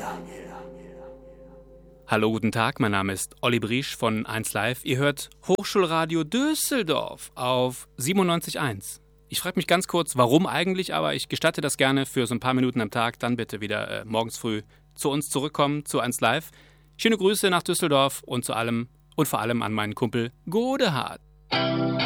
Hallo, guten Tag, mein Name ist Olli Briesch von 1Live. Ihr hört Hochschulradio Düsseldorf auf 97.1. Ich frage mich ganz kurz, warum eigentlich, aber ich gestatte das gerne für so ein paar Minuten am Tag. Dann bitte wieder morgens früh zu uns zurückkommen, zu 1Live. Schöne Grüße nach Düsseldorf und vor allem an meinen Kumpel Godehard.